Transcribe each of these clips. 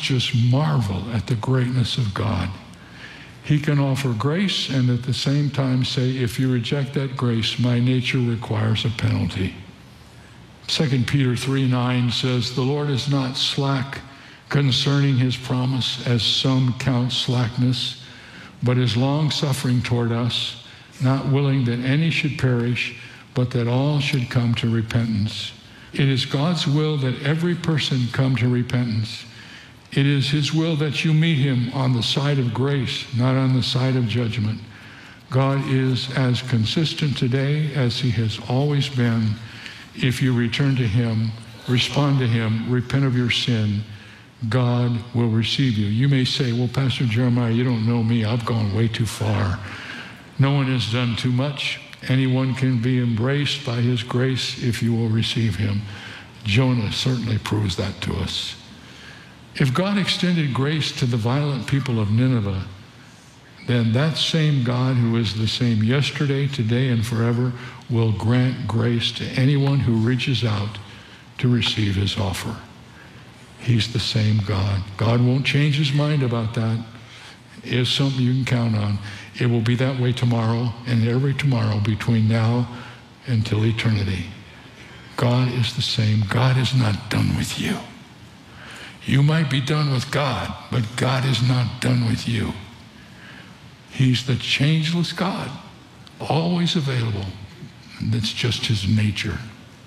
just marvel at the greatness of God. He can offer grace and at the same time say, if you reject that grace, my nature requires a penalty. 2 Peter 3:9 says, the Lord is not slack concerning his promise, as some count slackness, but is long-suffering toward us, not willing that any should perish, but that all should come to repentance. It is God's will that every person come to repentance. It is his will that you meet him on the side of grace, not on the side of judgment. God is as consistent today as he has always been. If you return to him, respond to him, repent of your sin, God will receive you. You may say, well, Pastor Jeremiah, you don't know me. I've gone way too far. No one has done too much. Anyone can be embraced by his grace if you will receive him. Jonah certainly proves that to us. If God extended grace to the violent people of Nineveh, then that same God who is the same yesterday, today, and forever will grant grace to anyone who reaches out to receive his offer. He's the same God. God won't change his mind about that. It's something you can count on. It will be that way tomorrow and every tomorrow between now until eternity. God is the same. God is not done with you. You might be done with God, but God is not done with you. He's the changeless God, always available. And that's just his nature.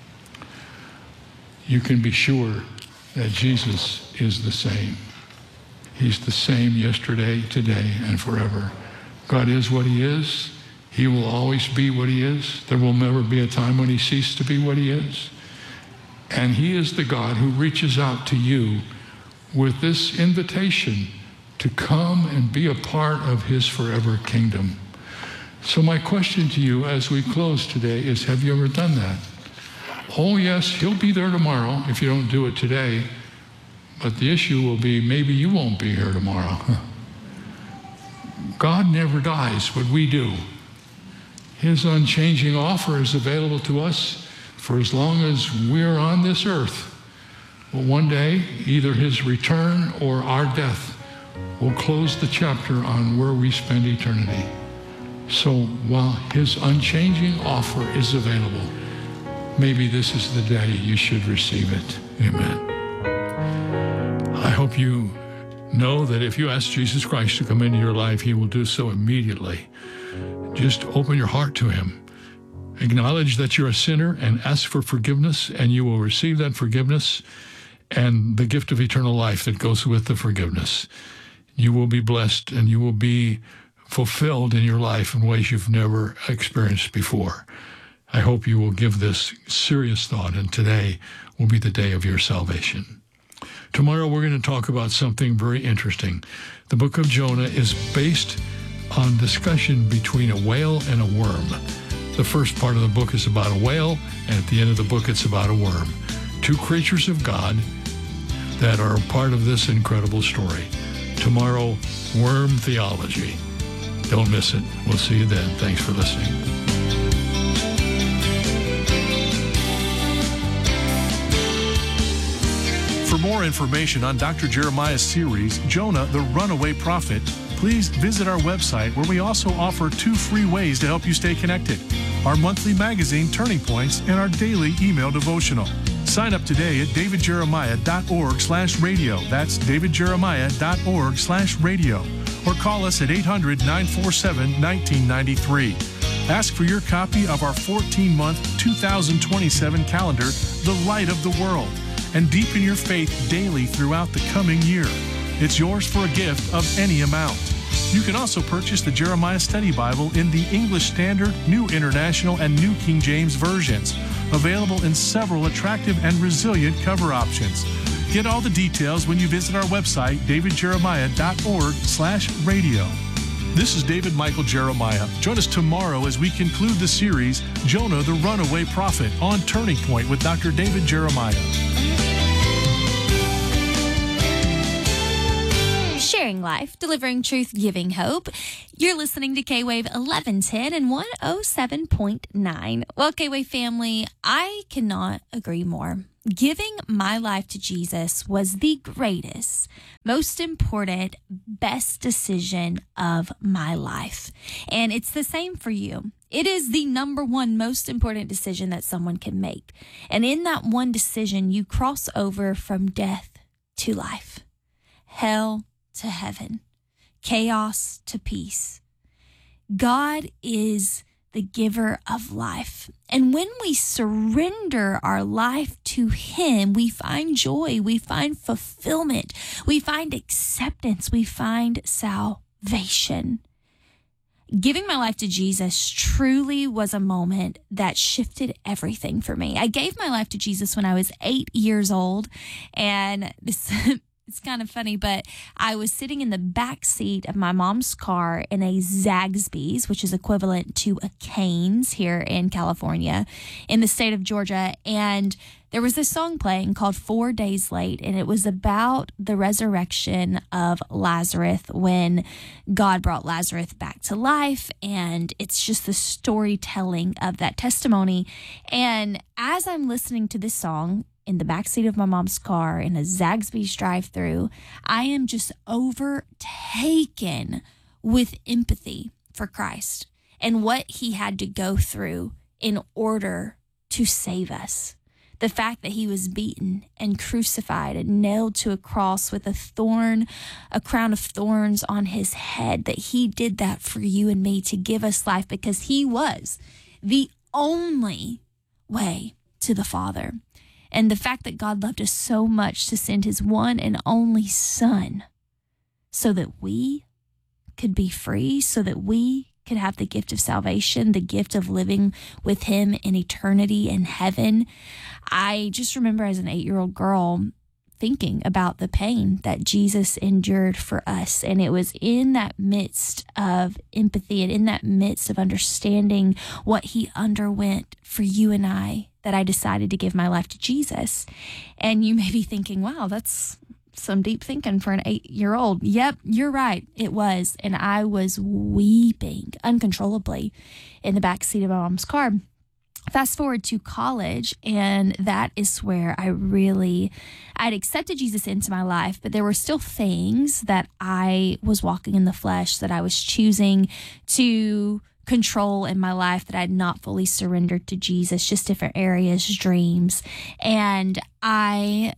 You can be sure that Jesus is the same. He's the same yesterday, today, and forever. God is what he is. He will always be what he is. There will never be a time when he ceases to be what he is. And he is the God who reaches out to you with this invitation to come and be a part of his forever kingdom. So my question to you as we close today is, have you ever done that? Oh yes, he'll be there tomorrow if you don't do it today. But the issue will be, maybe you won't be here tomorrow. God never dies, but we do. His unchanging offer is available to us for as long as we're on this earth. But one day, either his return or our death will close the chapter on where we spend eternity. So while his unchanging offer is available, maybe this is the day you should receive it. Amen. I hope you know that if you ask Jesus Christ to come into your life, he will do so immediately. Just open your heart to him. Acknowledge that you're a sinner and ask for forgiveness, and you will receive that forgiveness and the gift of eternal life that goes with the forgiveness. You will be blessed and you will be fulfilled in your life in ways you've never experienced before. I hope you will give this serious thought, and today will be the day of your salvation. Tomorrow we're going to talk about something very interesting. The book of Jonah is based on discussion between a whale and a worm. The first part of the book is about a whale, and at the end of the book it's about a worm. Two creatures of God that are part of this incredible story. Tomorrow, worm theology. Don't miss it. We'll see you then. Thanks for listening. For more information on Dr. Jeremiah's series, Jonah, the Runaway Prophet, please visit our website, where we also offer 2 free ways to help you stay connected: our monthly magazine, Turning Points, and our daily email devotional. Sign up today at davidjeremiah.org/radio. That's davidjeremiah.org/radio. Or call us at 800-947-1993. Ask for your copy of our 14-month 2027 calendar, The Light of the World, and deepen your faith daily throughout the coming year. It's yours for a gift of any amount. You can also purchase the Jeremiah Study Bible in the English Standard, New International, and New King James versions, available in several attractive and resilient cover options. Get all the details when you visit our website, davidjeremiah.org/radio. This is David Michael Jeremiah. Join us tomorrow as we conclude the series, Jonah, the Runaway Prophet, on Turning Point with Dr. David Jeremiah. Sharing life, delivering truth, giving hope. You're listening to K-Wave 1110 and 107.9. Well, K-Wave family, I cannot agree more. Giving my life to Jesus was the greatest, most important, best decision of my life. And it's the same for you. It is the number one most important decision that someone can make. And in that one decision, you cross over from death to life, hell to heaven, chaos to peace. God is the giver of life. And when we surrender our life to Him, we find joy, we find fulfillment, we find acceptance, we find salvation. Giving my life to Jesus truly was a moment that shifted everything for me. I gave my life to Jesus when I was 8 years old, and it's kind of funny, but I was sitting in the back seat of my mom's car in a Zaxby's, which is equivalent to a Cane's here in California, in the state of Georgia. And there was this song playing called 4 Days Late, and it was about the resurrection of Lazarus when God brought Lazarus back to life. And it's just the storytelling of that testimony. And as I'm listening to this song, in the backseat of my mom's car in a Zaxby's drive-thru, I am just overtaken with empathy for Christ and what He had to go through in order to save us. The fact that He was beaten and crucified and nailed to a cross with a crown of thorns on His head, that He did that for you and me to give us life, because He was the only way to the Father. And the fact that God loved us so much to send His one and only Son so that we could be free, so that we could have the gift of salvation, the gift of living with Him in eternity in heaven. I just remember as an 8-year-old girl thinking about the pain that Jesus endured for us. And it was in that midst of empathy and in that midst of understanding what He underwent for you and I that I decided to give my life to Jesus. And you may be thinking, wow, that's some deep thinking for an 8-year-old. Yep, you're right. It was. And I was weeping uncontrollably in the backseat of my mom's car. Fast forward to college, and that is where I'd accepted Jesus into my life, but there were still things that I was walking in the flesh, that I was choosing to control in my life, that I had not fully surrendered to Jesus, just different areas, dreams. And I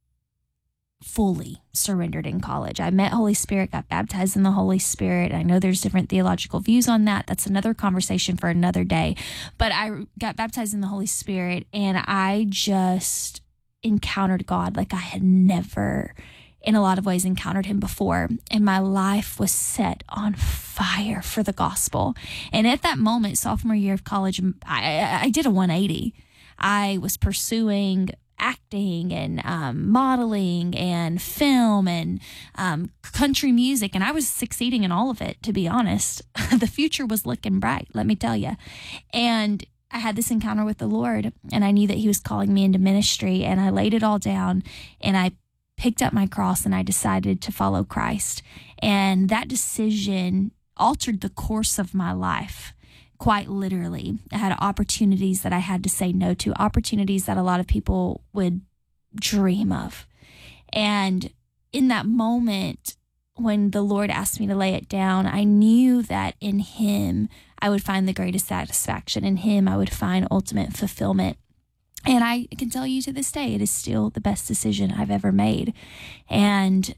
fully surrendered in college. I met Holy Spirit, got baptized in the Holy Spirit. I know there's different theological views on that. That's another conversation for another day. But I got baptized in the Holy Spirit, and I just encountered God like I had never, in a lot of ways, encountered Him before. And my life was set on fire for the gospel. And at that moment, sophomore year of college, I did a 180. I was pursuing acting and modeling and film and country music, and I was succeeding in all of it, to be honest. The future was looking bright, let me tell you. And I had this encounter with the Lord, and I knew that He was calling me into ministry, and I laid it all down, and I picked up my cross, and I decided to follow Christ. And that decision altered the course of my life. Quite literally. I had opportunities that I had to say no to, opportunities that a lot of people would dream of. And in that moment, when the Lord asked me to lay it down, I knew that in Him, I would find the greatest satisfaction. In Him, I would find ultimate fulfillment. And I can tell you to this day, it is still the best decision I've ever made. And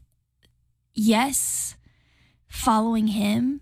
yes, following Him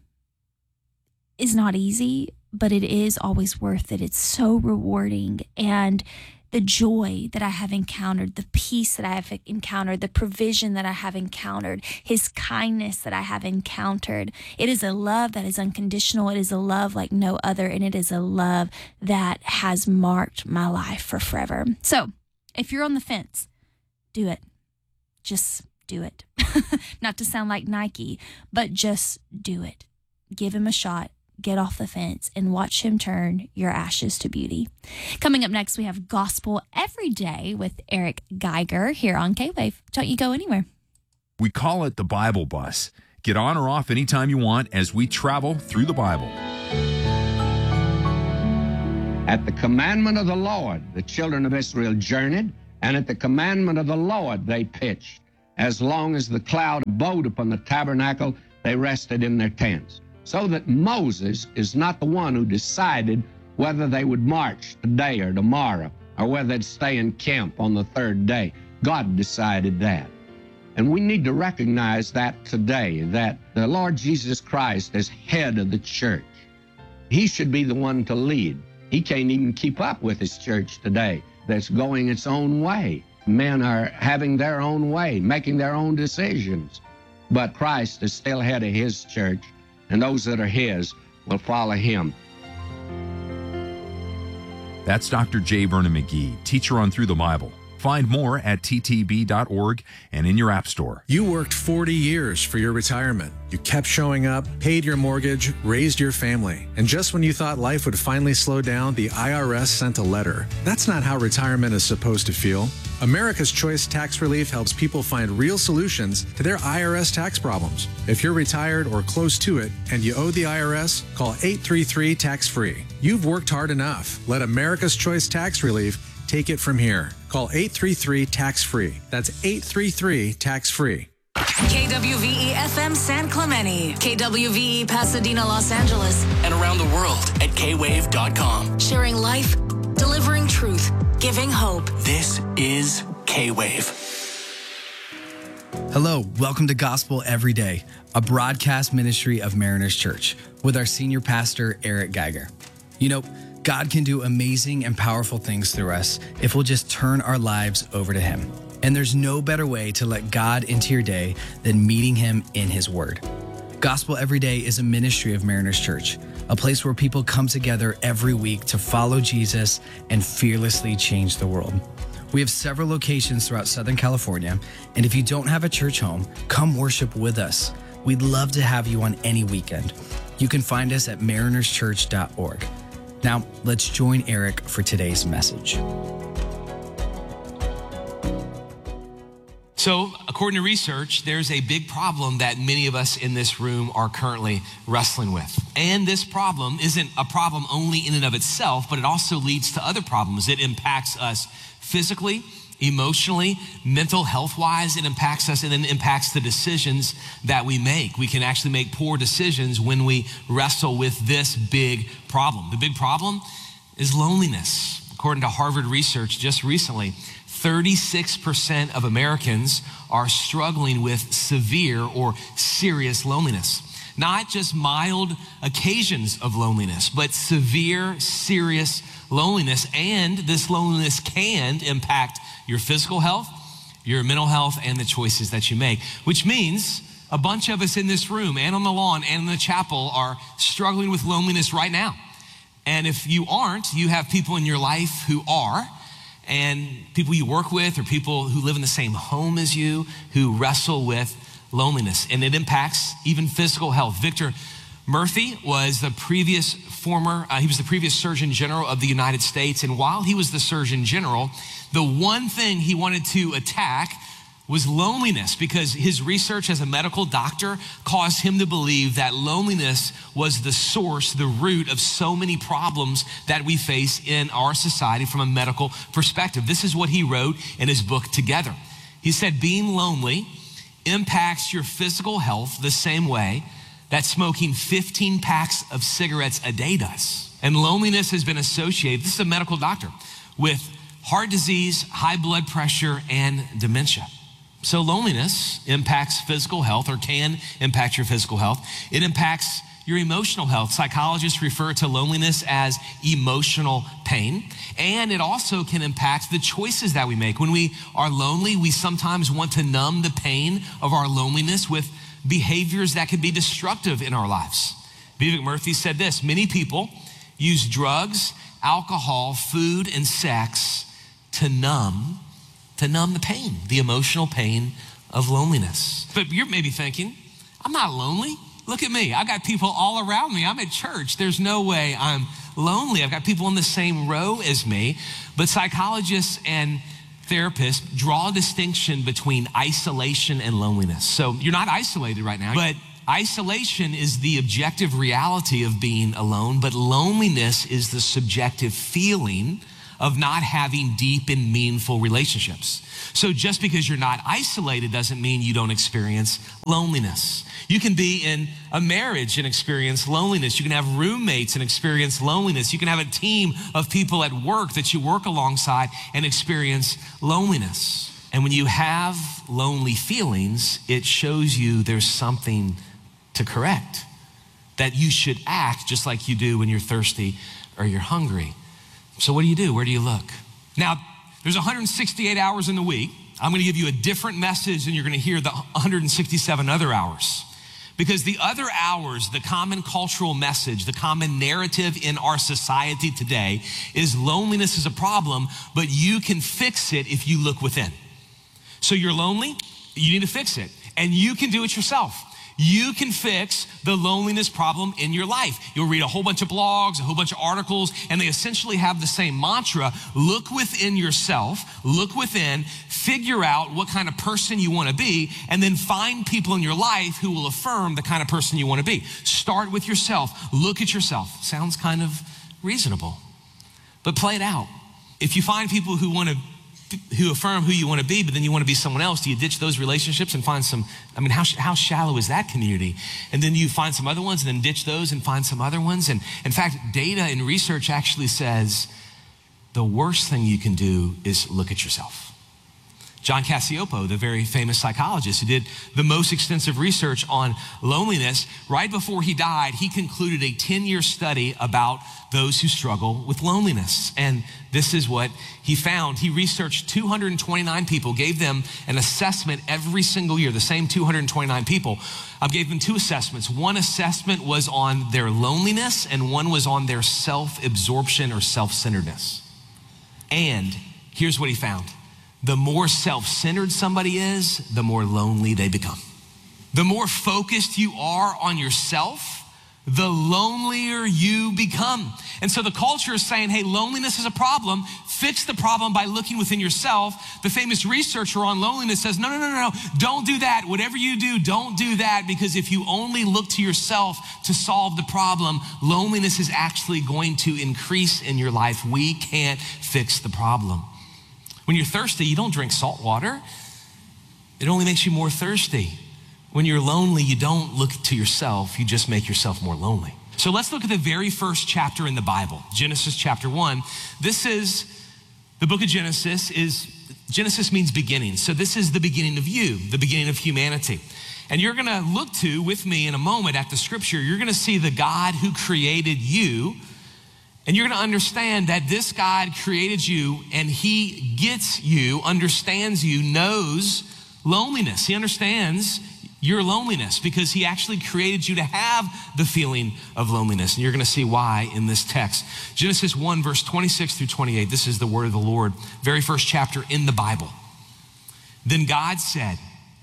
is not easy, but it is always worth it. It's so rewarding. And the joy that I have encountered, the peace that I have encountered, the provision that I have encountered, His kindness that I have encountered. It is a love that is unconditional. It is a love like no other. And it is a love that has marked my life for forever. So if you're on the fence, do it. Just do it. Not to sound like Nike, but just do it. Give Him a shot. Get off the fence and watch Him turn your ashes to beauty. Coming up next, we have Gospel Every Day with Eric Geiger here on K-Wave. Don't you go anywhere. We call it the Bible Bus. Get on or off anytime you want as we travel through the Bible. At the commandment of the Lord, the children of Israel journeyed, And at the commandment of the Lord they pitched. As long as the cloud abode upon the tabernacle, they rested in their tents. So that Moses is not the one who decided whether they would march today or tomorrow, or whether they'd stay in camp on the third day. God decided that. And we need to recognize that today, that the Lord Jesus Christ is head of the church. He should be the one to lead. He can't even keep up with his church today that's going its own way. Men are having their own way, making their own decisions. But Christ is still head of his church, and those that are his will follow him. That's Dr. J. Vernon McGee, teacher on Through the Bible. Find more at ttb.org and in your app store. You worked 40 years for your retirement. You kept showing up, paid your mortgage, raised your family. And just when you thought life would finally slow down, the IRS sent a letter. That's not how retirement is supposed to feel. America's Choice Tax Relief helps people find real solutions to their IRS tax problems. If you're retired or close to it and you owe the IRS, call 833-TAX-FREE. You've worked hard enough. Let America's Choice Tax Relief take it from here. Call 833-TAX-FREE. That's 833-TAX-FREE. KWVE-FM San Clemente, KWVE Pasadena, Los Angeles, and around the world at kwave.com. Sharing life, delivering truth, giving hope. This is K-Wave. Hello, welcome to Gospel Every Day, a broadcast ministry of Mariners Church with our senior pastor, Eric Geiger. You know, God can do amazing and powerful things through us if we'll just turn our lives over to Him. And there's no better way to let God into your day than meeting Him in His Word. Gospel Every Day is a ministry of Mariners Church, a place where people come together every week to follow Jesus and fearlessly change the world. We have several locations throughout Southern California, and if you don't have a church home, come worship with us. We'd love to have you on any weekend. You can find us at marinerschurch.org. Now, let's join Eric for today's message. So, according to research, there's a big problem that many of us in this room are currently wrestling with. And this problem isn't a problem only in and of itself, but it also leads to other problems. It impacts us physically, emotionally, mental health-wise. It impacts us and then impacts the decisions that we make. We can actually make poor decisions when we wrestle with this big problem. The big problem is loneliness. According to Harvard research just recently, 36% of Americans are struggling with severe or serious loneliness. Not just mild occasions of loneliness, but severe, serious loneliness. And this loneliness can impact your physical health, your mental health, and the choices that you make, which means a bunch of us in this room and on the lawn and in the chapel are struggling with loneliness right now. And if you aren't, you have people in your life who are, and people you work with or people who live in the same home as you who wrestle with loneliness, and it impacts even physical health. Victor Murphy was the previous Surgeon General of the United States, and while he was the Surgeon General, the one thing he wanted to attack was loneliness, because his research as a medical doctor caused him to believe that loneliness was the source, the root of so many problems that we face in our society from a medical perspective. This is what he wrote in his book, Together. He said, being lonely impacts your physical health the same way that smoking 15 packs of cigarettes a day does. And loneliness has been associated, this is a medical doctor, with heart disease, high blood pressure, and dementia. So loneliness impacts physical health, or can impact your physical health. It impacts your emotional health. Psychologists refer to loneliness as emotional pain. And it also can impact the choices that we make. When we are lonely, we sometimes want to numb the pain of our loneliness with behaviors that can be destructive in our lives. Vivek Murthy said this: many people use drugs, alcohol, food, and sex to numb the pain, the emotional pain of loneliness. But you're maybe thinking, I'm not lonely. Look at me. I got people all around me. I'm at church. There's no way I'm lonely. I've got people in the same row as me. But psychologists and therapists draw a distinction between isolation and loneliness. So you're not isolated right now, but isolation is the objective reality of being alone, but loneliness is the subjective feeling of not having deep and meaningful relationships. So just because you're not isolated doesn't mean you don't experience loneliness. You can be in a marriage and experience loneliness. You can have roommates and experience loneliness. You can have a team of people at work that you work alongside and experience loneliness. And when you have lonely feelings, it shows you there's something to correct, that you should act just like you do when you're thirsty or you're hungry. So what do? Where do you look? Now, there's 168 hours in the week. I'm going to give you a different message than you're going to hear the 167 other hours. Because the other hours, the common cultural message, the common narrative in our society today is loneliness is a problem, but you can fix it if you look within. So you're lonely, you need to fix it. And you can do it yourself. You can fix the loneliness problem in your life. You'll read a whole bunch of blogs, a whole bunch of articles, and they essentially have the same mantra. Look within yourself, look within, figure out what kind of person you want to be, and then find people in your life who will affirm the kind of person you want to be. Start with yourself. Look at yourself. Sounds kind of reasonable, but play it out. If you find people who affirm who you want to be, but then you want to be someone else, do you ditch those relationships and find some, how shallow is that community? And then you find some other ones and then ditch those and find some other ones. And in fact, data and research actually says the worst thing you can do is look at yourself. John Cacioppo, the very famous psychologist who did the most extensive research on loneliness, right before he died, he concluded a 10-year study about those who struggle with loneliness. And this is what he found. He researched 229 people, gave them an assessment every single year, the same 229 people. Gave them two assessments. One assessment was on their loneliness and one was on their self-absorption or self-centeredness. And here's what he found. The more self-centered somebody is, the more lonely they become. The more focused you are on yourself, the lonelier you become. And so the culture is saying, hey, loneliness is a problem. Fix the problem by looking within yourself. The famous researcher on loneliness says, no, don't do that. Whatever you do, don't do that, because if you only look to yourself to solve the problem, loneliness is actually going to increase in your life. We can't fix the problem. When you're thirsty, you don't drink salt water. It only makes you more thirsty. When you're lonely, you don't look to yourself, you just make yourself more lonely. So let's look at the very first chapter in the Bible, Genesis chapter 1. This is the book of Genesis. Genesis means beginning. So this is the beginning of you, the beginning of humanity. And you're gonna look to, with me in a moment at the scripture, you're gonna see the God who created you. And you're gonna understand that this God created you and he gets you, understands you, knows loneliness. He understands your loneliness because he actually created you to have the feeling of loneliness. And you're gonna see why in this text. Genesis 1, verse 26 through 28, this is the word of the Lord, very first chapter in the Bible. Then God said,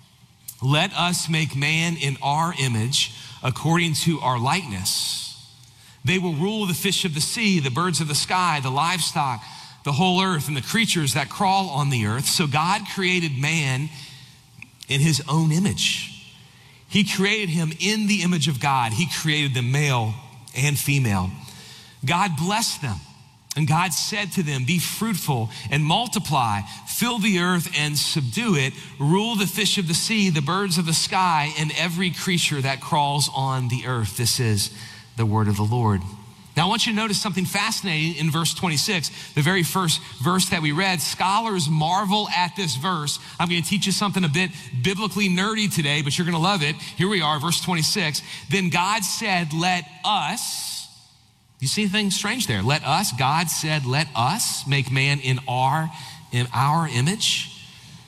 let us make man in our image according to our likeness. They will rule the fish of the sea, the birds of the sky, the livestock, the whole earth, and the creatures that crawl on the earth. So God created man in his own image. He created him in the image of God. He created them male and female. God blessed them, and God said to them, be fruitful and multiply, fill the earth and subdue it, rule the fish of the sea, the birds of the sky, and every creature that crawls on the earth. This is the word of the Lord. Now I want you to notice something fascinating in verse 26, the very first verse that we read. Scholars marvel at this verse. I'm going to teach you something a bit biblically nerdy today, but you're going to love it. Here we are, verse 26. Then God said, let us, you see anything strange there? Let us, God said, let us make man in our image.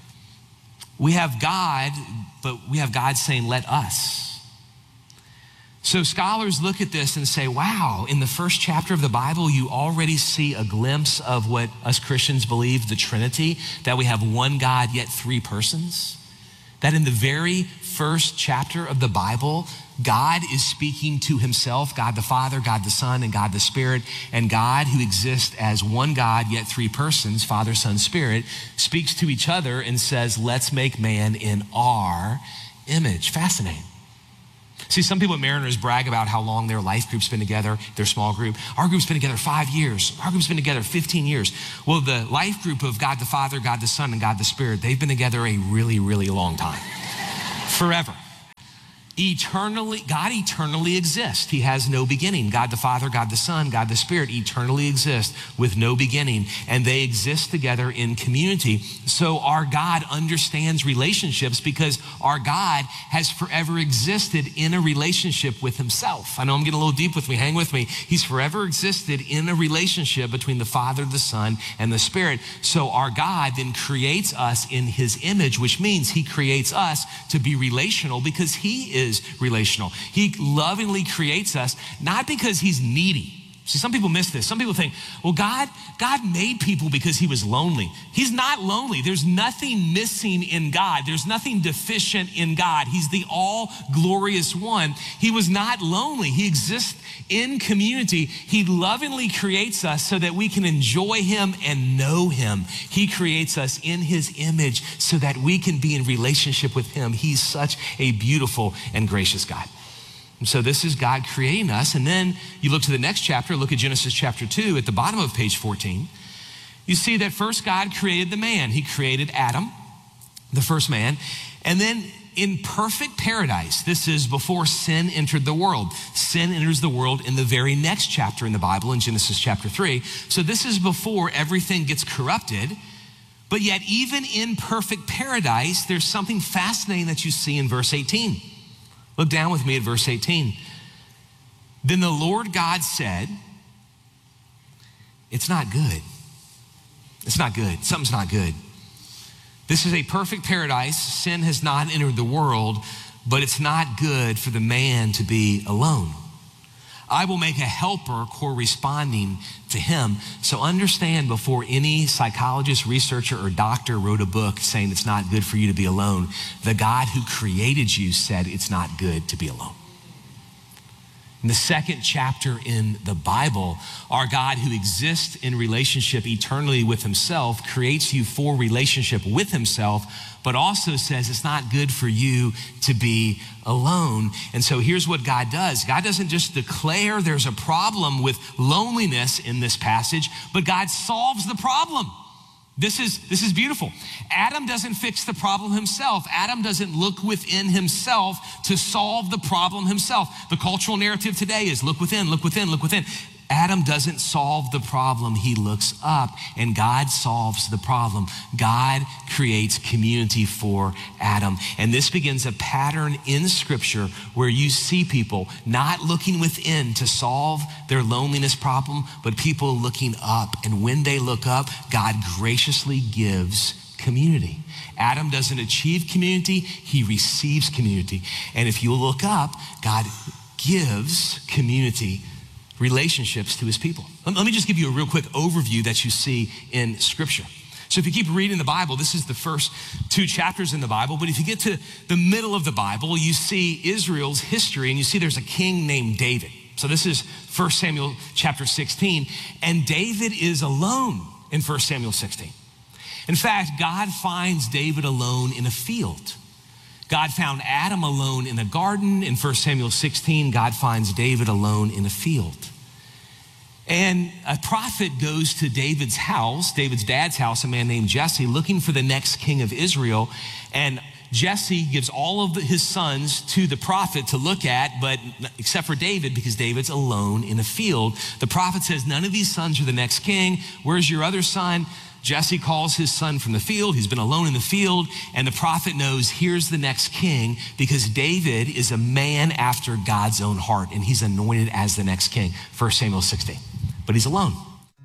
We have God, but we have God saying, let us. So scholars look at this and say, wow, in the first chapter of the Bible, you already see a glimpse of what us Christians believe, the Trinity, that we have one God, yet three persons. That in the very first chapter of the Bible, God is speaking to himself, God the Father, God the Son, and God the Spirit. And God, who exists as one God, yet three persons, Father, Son, Spirit, speaks to each other and says, let's make man in our image. Fascinating. See, some people at Mariners brag about how long their life group's been together, their small group. Our group's been together 5 years. Our group's been together 15 years. Well, the life group of God the Father, God the Son, and God the Spirit, they've been together a really, really long time. Forever. Eternally, God eternally exists. He has no beginning. God the Father, God the Son, God the Spirit eternally exist with no beginning, and they exist together in community. So our God understands relationships because our God has forever existed in a relationship with himself. I know I'm getting a little deep with me. Hang with me. He's forever existed in a relationship between the Father, the Son, and the Spirit. So our God then creates us in his image, which means he creates us to be relational because he is relational. He lovingly creates us, not because he's needy. See, some people miss this. Some people think, well, God made people because he was lonely. He's not lonely. There's nothing missing in God. There's nothing deficient in God. He's the all glorious one. He was not lonely. He exists in community. He lovingly creates us so that we can enjoy him and know him. He creates us in his image so that we can be in relationship with him. He's such a beautiful and gracious God. And so this is God creating us. And then you look to the next chapter, look at Genesis chapter 2 at the bottom of page 14. You see that first God created the man. He created Adam, the first man. And then in perfect paradise, this is before sin entered the world. Sin enters the world in the very next chapter in the Bible, in Genesis chapter 3. So this is before everything gets corrupted. But yet even in perfect paradise, there's something fascinating that you see in verse 18. Look down with me at verse 18. Then the Lord God said, it's not good. It's not good. Something's not good. This is a perfect paradise. Sin has not entered the world, but it's not good for the man to be alone. I will make a helper corresponding to him. So understand, before any psychologist, researcher, or doctor wrote a book saying it's not good for you to be alone, the God who created you said it's not good to be alone. In the second chapter in the Bible, our God who exists in relationship eternally with himself creates you for relationship with himself, but also says it's not good for you to be alone. And so here's what God does. God doesn't just declare there's a problem with loneliness in this passage, but God solves the problem. This is beautiful. Adam doesn't fix the problem himself. Adam doesn't look within himself to solve the problem himself. The cultural narrative today is look within, look within, look within. Adam doesn't solve the problem. He looks up, and God solves the problem. God creates community for Adam. And this begins a pattern in Scripture where you see people not looking within to solve their loneliness problem, but people looking up. And when they look up, God graciously gives community. Adam doesn't achieve community, he receives community. And if you look up, God gives community, relationships to his people. Let me just give you a real quick overview that you see in Scripture. So if you keep reading the Bible, this is the first 2 chapters in the Bible, but if you get to the middle of the Bible, you see Israel's history, and you see there's a king named David. So this is 1 Samuel chapter 16, and David is alone in 1 Samuel 16. In fact, God finds David alone in a field. God found Adam alone in a garden. In 1 Samuel 16, God finds David alone in a field. And a prophet goes to David's house, David's dad's house, a man named Jesse, looking for the next king of Israel. And Jesse gives all of his sons to the prophet to look at, but except for David, because David's alone in a field. The prophet says, none of these sons are the next king. Where's your other son? Jesse calls his son from the field. He's been alone in the field. And the prophet knows here's the next king, because David is a man after God's own heart, and he's anointed as the next king. 1 Samuel 16. But he's alone.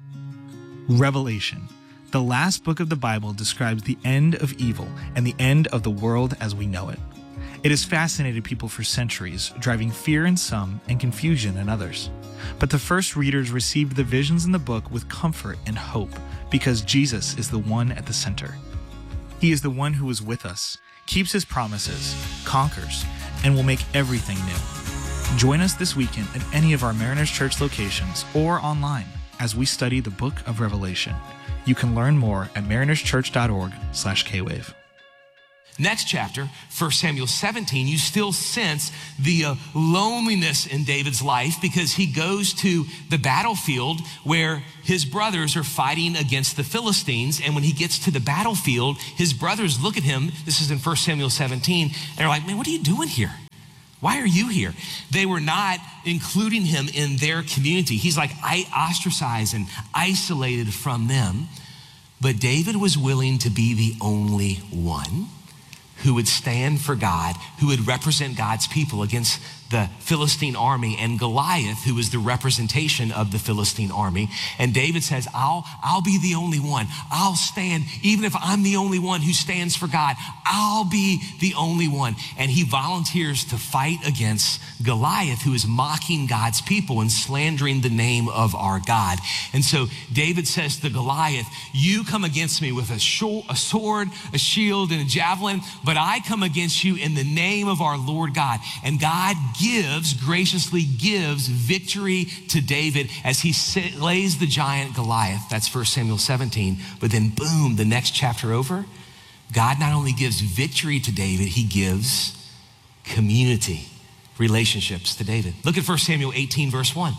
Revelation, the last book of the Bible, describes the end of evil and the end of the world as we know it. It has fascinated people for centuries, driving fear in some and confusion in others. But the first readers received the visions in the book with comfort and hope, because Jesus is the one at the center. He is the one who is with us, keeps his promises, conquers, and will make everything new. Join us this weekend at any of our Mariners Church locations or online as we study the book of Revelation. You can learn more at marinerschurch.org/kwave. next chapter, 1 Samuel 17, you still sense the loneliness in David's life because he goes to the battlefield where his brothers are fighting against the Philistines. And when he gets to the battlefield, his brothers look at him. This is in 1 Samuel 17. And they're like, man, what are you doing here? Why are you here? They were not including him in their community. He's like ostracized and isolated from them. But David was willing to be the only one who would stand for God, who would represent God's people against the Philistine army, and Goliath, who was the representation of the Philistine army. And David says, I'll be the only one. I'll stand, even if I'm the only one who stands for God, I'll be the only one. And he volunteers to fight against Goliath, who is mocking God's people and slandering the name of our God. And so David says to Goliath, you come against me with a sword, a shield, and a javelin, but I come against you in the name of our Lord God. And God graciously gives victory to David as he slays the giant Goliath. That's 1 Samuel 17. But then boom, the next chapter over, God not only gives victory to David, he gives community, relationships to David. Look at 1 Samuel 18, verse 1.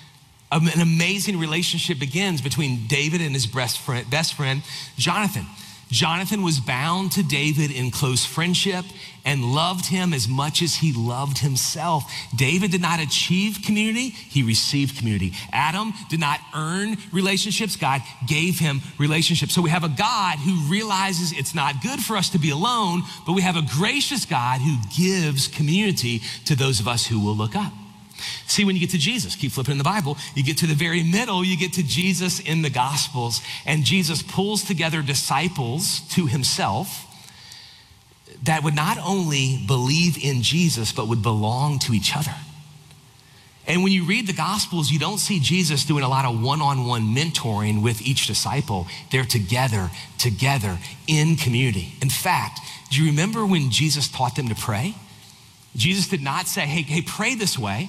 An amazing relationship begins between David and his best friend, Jonathan. Jonathan was bound to David in close friendship and loved him as much as he loved himself. David did not achieve community, he received community. Adam did not earn relationships, God gave him relationships. So we have a God who realizes it's not good for us to be alone, but we have a gracious God who gives community to those of us who will look up. See, when you get to Jesus, keep flipping in the Bible, you get to the very middle, you get to Jesus in the Gospels, and Jesus pulls together disciples to himself that would not only believe in Jesus, but would belong to each other. And when you read the Gospels, you don't see Jesus doing a lot of one-on-one mentoring with each disciple. They're together in community. In fact, do you remember when Jesus taught them to pray? Jesus did not say, hey, pray this way.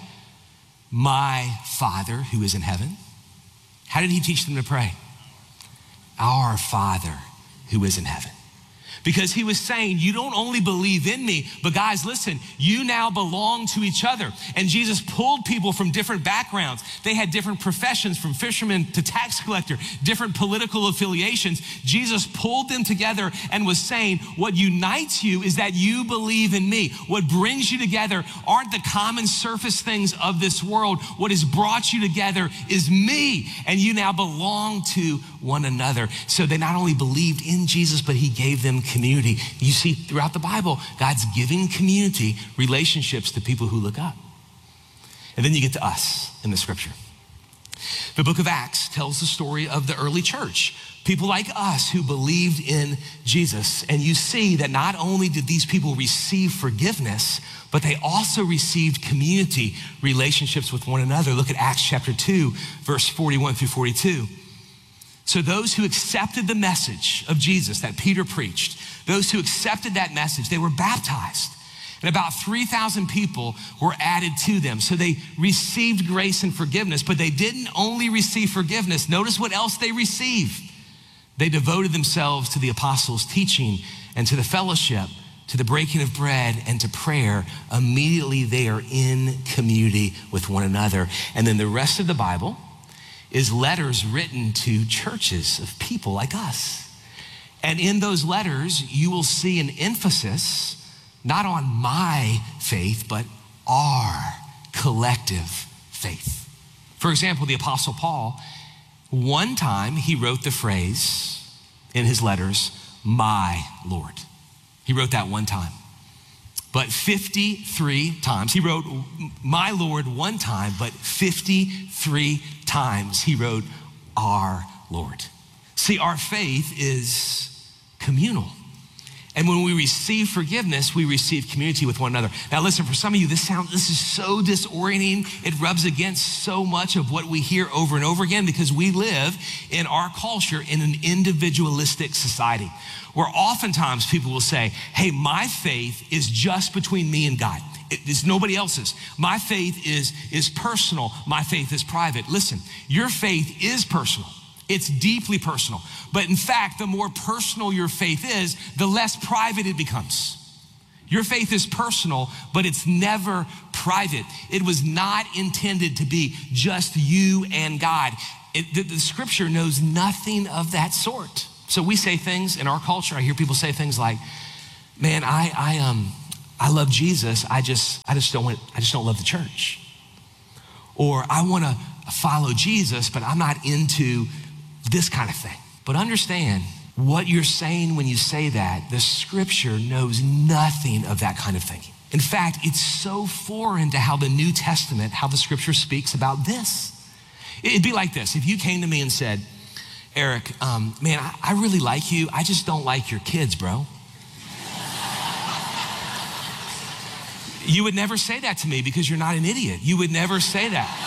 My Father who is in heaven. How did he teach them to pray? Our Father who is in heaven. Because he was saying, you don't only believe in me, but guys, listen, you now belong to each other. And Jesus pulled people from different backgrounds. They had different professions, from fisherman to tax collector, different political affiliations. Jesus pulled them together and was saying, what unites you is that you believe in me. What brings you together aren't the common surface things of this world. What has brought you together is me, and you now belong to one another. So they not only believed in Jesus, but he gave them community. You see throughout the Bible, God's giving community, relationships to people who look up. And then you get to us in the scripture. The book of Acts tells the story of the early church, people like us who believed in Jesus. And you see that not only did these people receive forgiveness, but they also received community, relationships with one another. Look at Acts chapter 2, verse 41 through 42. So those who accepted the message of Jesus that Peter preached, those who accepted that message, they were baptized. And about 3,000 people were added to them. So they received grace and forgiveness, but they didn't only receive forgiveness. Notice what else they received. They devoted themselves to the apostles' teaching and to the fellowship, to the breaking of bread and to prayer. Immediately they are in community with one another. And then the rest of the Bible is letters written to churches of people like us. And in those letters, you will see an emphasis not on my faith, but our collective faith. For example, the Apostle Paul, one time he wrote the phrase in his letters, my Lord. He wrote that one time. But 53 times, he wrote my Lord one time, but 53 times he wrote our Lord. See, our faith is communal. And when we receive forgiveness, we receive community with one another. Now listen, for some of you, this is so disorienting. It rubs against so much of what we hear over and over again because we live in our culture in an individualistic society where oftentimes people will say, hey, my faith is just between me and God. It is nobody else's. My faith is personal. My faith is private. Listen, your faith is personal. It's deeply personal. But in fact, the more personal your faith is, the less private it becomes. Your faith is personal, but it's never private. It was not intended to be just you and God. The scripture knows nothing of that sort. So we say things in our culture. I hear people say things like, man, I love Jesus. I just don't love the church. Or I want to follow Jesus, but I'm not into this kind of thing. But understand what you're saying when you say that. The scripture knows nothing of that kind of thinking. In fact, it's so foreign to how the New Testament, how the scripture speaks about this. It'd be like this. If you came to me and said, Eric, man, I really like you. I just don't like your kids, bro. You would never say that to me because you're not an idiot. You would never say that.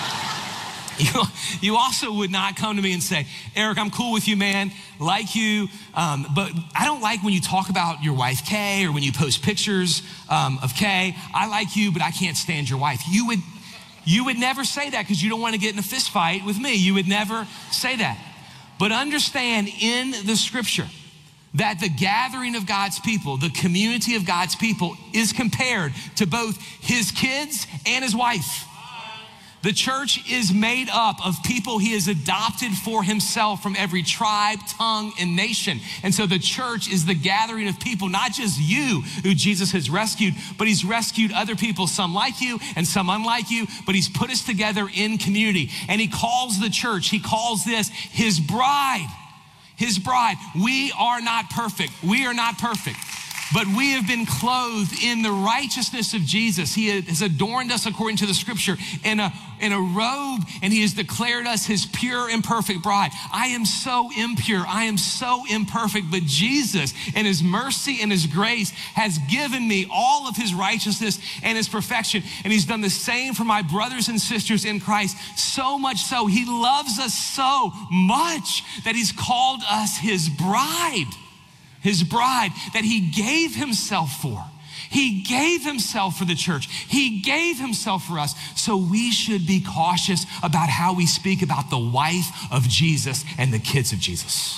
You also would not come to me and say, Eric, I'm cool with you, man, like you, but I don't like when you talk about your wife, Kay, or when you post pictures of Kay. I like you, but I can't stand your wife. You would never say that because you don't want to get in a fist fight with me. You would never say that. But understand in the scripture that the gathering of God's people, the community of God's people, is compared to both his kids and his wife. The church is made up of people he has adopted for himself from every tribe, tongue, and nation. And so the church is the gathering of people, not just you who Jesus has rescued, but he's rescued other people, some like you and some unlike you, but he's put us together in community. And he calls the church, he calls this his bride. His bride. We are not perfect. We are not perfect. But we have been clothed in the righteousness of Jesus. He has adorned us according to the scripture in a robe, and he has declared us his pure and perfect bride. I am so impure. I am so imperfect, but Jesus in his mercy and his grace has given me all of his righteousness and his perfection. And he's done the same for my brothers and sisters in Christ. So much so, he loves us so much that he's called us his bride. His bride that he gave himself for. He gave himself for the church. He gave himself for us. So we should be cautious about how we speak about the wife of Jesus and the kids of Jesus.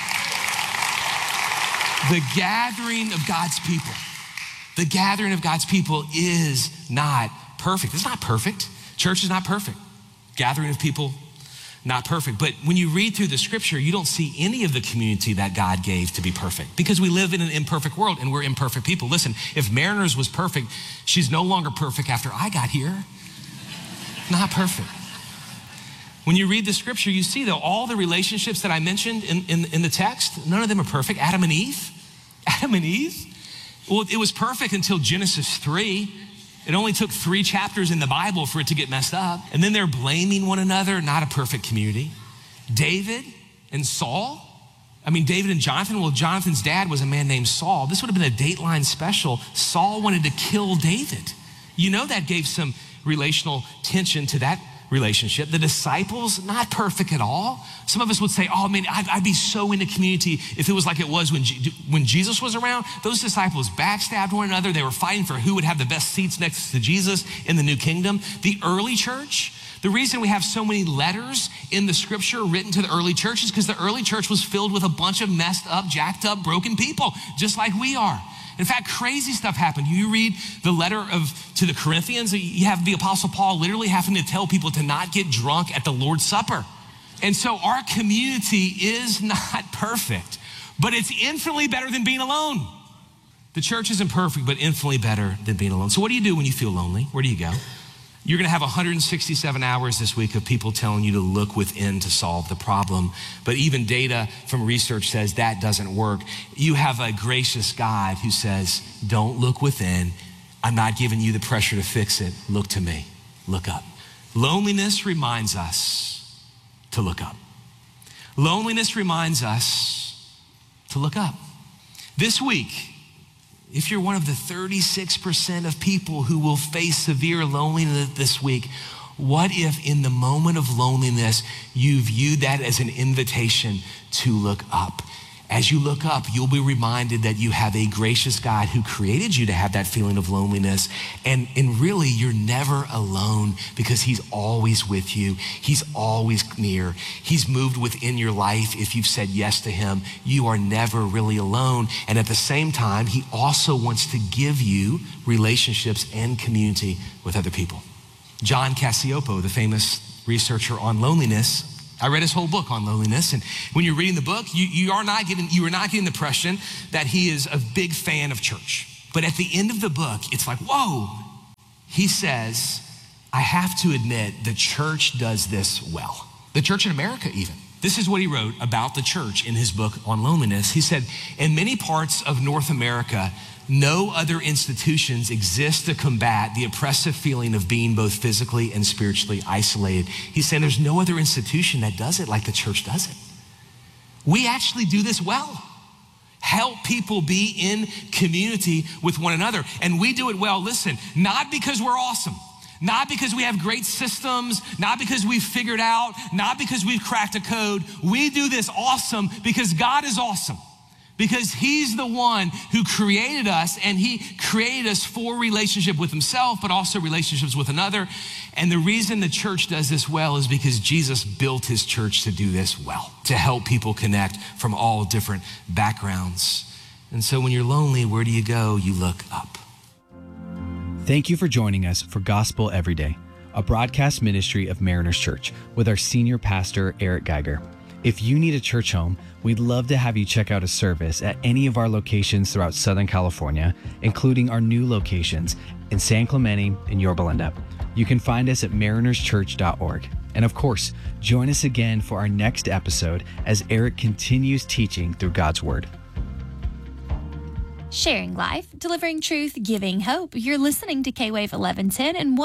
The gathering of God's people. The gathering of God's people is not perfect. It's not perfect. Church is not perfect. Gathering of people, not perfect. But when you read through the scripture, you don't see any of the community that God gave to be perfect because we live in an imperfect world and we're imperfect people. Listen, if Mariners was perfect, she's no longer perfect after I got here. Not perfect. When you read the scripture, you see though, all the relationships that I mentioned in the text, none of them are perfect. Adam and Eve. Well, it was perfect until Genesis 3. It only took 3 chapters in the Bible for it to get messed up. And then they're blaming one another, not a perfect community. David and Saul. David and Jonathan. Well, Jonathan's dad was a man named Saul. This would have been a Dateline special. Saul wanted to kill David. You know that gave some relational tension to that relationship. The disciples, not perfect at all. Some of us would say, oh man, I'd be so into community if it was like it was when Jesus was around. Those disciples backstabbed one another. They were fighting for who would have the best seats next to Jesus in the new kingdom. The early church, the reason we have so many letters in the scripture written to the early church is because the early church was filled with a bunch of messed up, jacked up, broken people, just like we are. In fact, crazy stuff happened. You read the letter to the Corinthians, you have the Apostle Paul literally having to tell people to not get drunk at the Lord's Supper. And so our community is not perfect, but it's infinitely better than being alone. The church isn't perfect, but infinitely better than being alone. So what do you do when you feel lonely? Where do you go? You're gonna have 167 hours this week of people telling you to look within to solve the problem. But even data from research says that doesn't work. You have a gracious God who says, don't look within. I'm not giving you the pressure to fix it. Look to me, look up. Loneliness reminds us to look up. Loneliness reminds us to look up. This week, if you're one of the 36% of people who will face severe loneliness this week, what if in the moment of loneliness, you viewed that as an invitation to look up? as you look up, you'll be reminded that you have a gracious God who created you to have that feeling of loneliness. And really, you're never alone because he's always with you. He's always near. He's moved within your life. If you've said yes to him, you are never really alone. And at the same time, he also wants to give you relationships and community with other people. John Cacioppo, the famous researcher on loneliness, I read his whole book on loneliness, and when you're reading the book, you are not getting the impression that he is a big fan of church. But at the end of the book, it's like, whoa. He says, I have to admit, the church does this well. The church in America even. This is what he wrote about the church in his book on loneliness. He said, in many parts of North America, no other institutions exist to combat the oppressive feeling of being both physically and spiritually isolated. He's saying there's no other institution that does it like the church does it. We actually do this well. Help people be in community with one another. And we do it well, listen, not because we're awesome, not because we have great systems, not because we've figured out, not because we've cracked a code. We do this awesome because God is awesome. Because he's the one who created us, and he created us for relationship with himself, but also relationships with another. And the reason the church does this well is because Jesus built his church to do this well, to help people connect from all different backgrounds. And so when you're lonely, where do you go? You look up. Thank you for joining us for Gospel Every Day, a broadcast ministry of Mariners Church with our senior pastor, Eric Geiger. If you need a church home, we'd love to have you check out a service at any of our locations throughout Southern California, including our new locations in San Clemente and Yorba Linda. You can find us at marinerschurch.org. And of course, join us again for our next episode as Eric continues teaching through God's Word. Sharing life, delivering truth, giving hope. You're listening to K-Wave 1110 and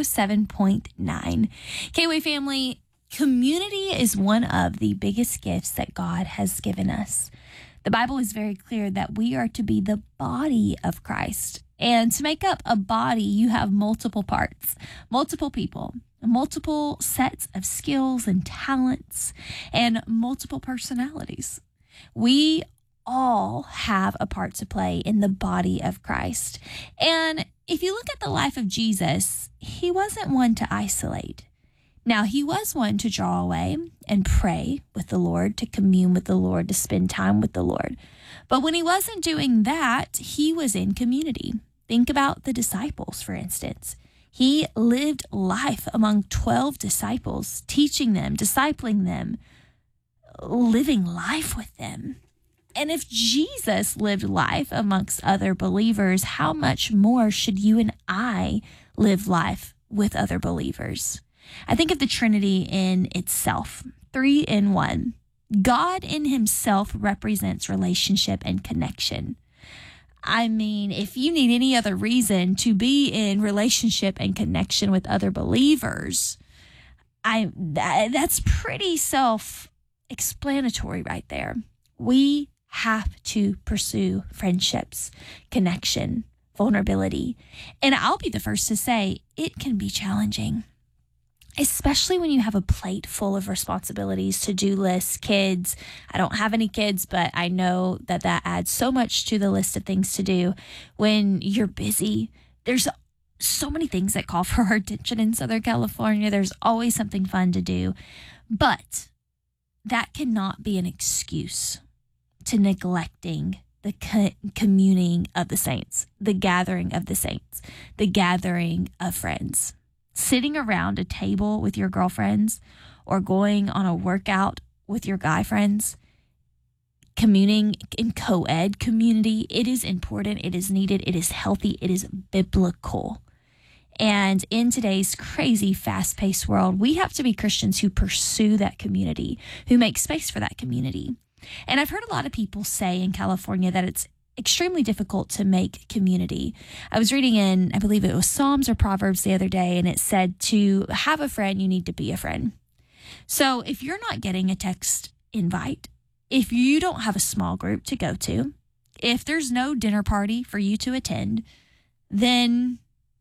107.9. K-Wave family, community is one of the biggest gifts that God has given us. The Bible is very clear that we are to be the body of Christ. And to make up a body, you have multiple parts, multiple people, multiple sets of skills and talents, and multiple personalities. We all have a part to play in the body of Christ. And if you look at the life of Jesus, he wasn't one to isolate. Now, he was one to draw away and pray with the Lord, to commune with the Lord, to spend time with the Lord. But when he wasn't doing that, he was in community. Think about the disciples, for instance. He lived life among 12 disciples, teaching them, discipling them, living life with them. And if Jesus lived life amongst other believers, how much more should you and I live life with other believers? I think of the Trinity in itself, 3 in 1. God in himself represents relationship and connection. I mean, if you need any other reason to be in relationship and connection with other believers, that's pretty self-explanatory right there. We have to pursue friendships, connection, vulnerability. And I'll be the first to say it can be challenging, especially when you have a plate full of responsibilities, to-do lists, kids. I don't have any kids, but I know that adds so much to the list of things to do. When you're busy, there's so many things that call for our attention in Southern California. There's always something fun to do. But that cannot be an excuse to neglecting the communing of the saints, the gathering of the saints, the gathering of friends. Sitting around a table with your girlfriends or going on a workout with your guy friends, communing in co-ed community, it is important, it is needed, it is healthy, it is biblical. And in today's crazy, fast-paced world, we have to be Christians who pursue that community, who make space for that community. And I've heard a lot of people say in California that it's extremely difficult to make community. I was reading in, I believe it was Psalms or Proverbs the other day, and it said to have a friend, you need to be a friend. So if you're not getting a text invite, if you don't have a small group to go to, if there's no dinner party for you to attend, then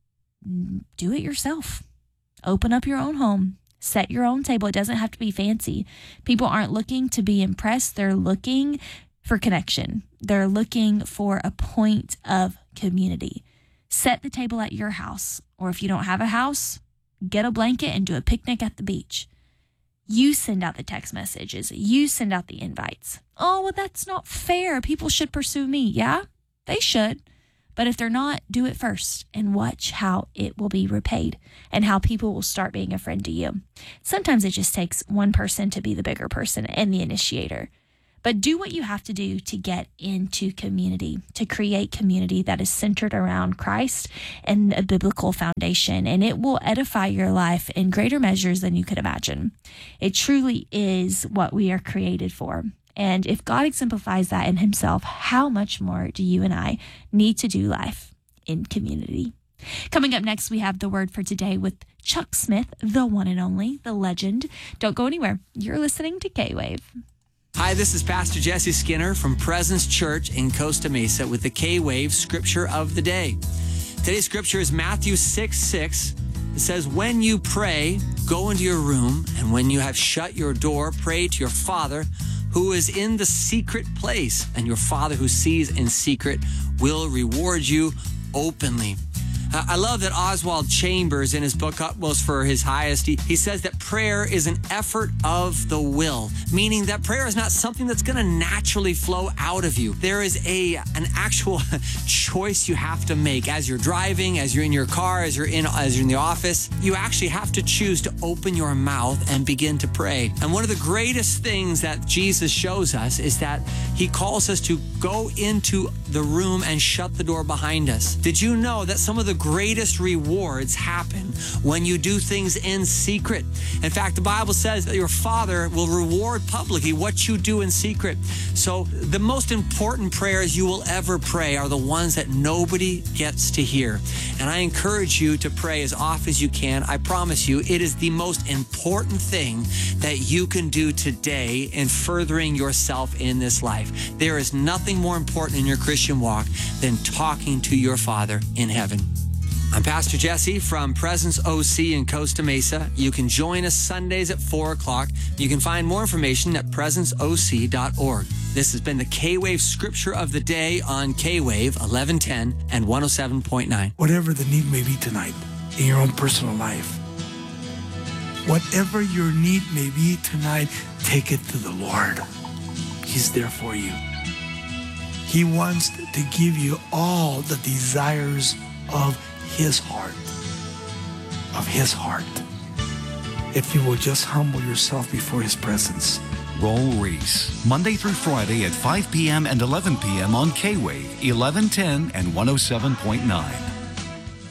do it yourself. Open up your own home. Set your own table. It doesn't have to be fancy. People aren't looking to be impressed. They're looking for connection. They're looking for a point of community. Set the table at your house, or if you don't have a house, get a blanket and do a picnic at the beach. You send out the text messages. You send out the invites. Oh, well, that's not fair. People should pursue me. Yeah, they should. But if they're not, do it first and watch how it will be repaid and how people will start being a friend to you. Sometimes it just takes one person to be the bigger person and the initiator. But do what you have to do to get into community, to create community that is centered around Christ and a biblical foundation, and it will edify your life in greater measures than you could imagine. It truly is what we are created for. And if God exemplifies that in himself, how much more do you and I need to do life in community? Coming up next, we have the word for today with Chuck Smith, the one and only, the legend. Don't go anywhere. You're listening to K-Wave. Hi, this is Pastor Jesse Skinner from Presence Church in Costa Mesa with the K-Wave Scripture of the Day. Today's scripture is Matthew 6:6. It says, when you pray, go into your room, and when you have shut your door, pray to your Father who is in the secret place, and your Father who sees in secret will reward you openly. I love that Oswald Chambers, in his book Utmost for His Highest, he says that prayer is an effort of the will, meaning that prayer is not something that's going to naturally flow out of you. There is an actual choice you have to make as you're driving, as you're in your car, as you're in the office. You actually have to choose to open your mouth and begin to pray. And one of the greatest things that Jesus shows us is that he calls us to go into the room and shut the door behind us. Did you know that some of the greatest rewards happen when you do things in secret? In fact, the Bible says that your Father will reward publicly what you do in secret. So the most important prayers you will ever pray are the ones that nobody gets to hear. And I encourage you to pray as often as you can. I promise you, it is the most important thing that you can do today in furthering yourself in this life. There is nothing more important in your Christian walk than talking to your Father in heaven. I'm Pastor Jesse from Presence OC in Costa Mesa. You can join us Sundays at 4 o'clock. You can find more information at presenceoc.org. This has been the K-Wave Scripture of the Day on K-Wave 1110 and 107.9. Whatever the need may be tonight in your own personal life, whatever your need may be tonight, take it to the Lord. He's there for you. He wants to give you all the desires of His heart, if you will just humble yourself before His presence. Roll Reese, Monday through Friday at 5 p.m. and 11 p.m. on K-Wave 1110 and 107.9.